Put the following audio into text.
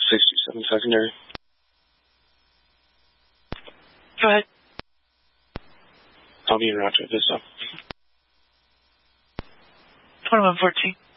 67 secondary. Go ahead. I'll be in Roger this up. 2114.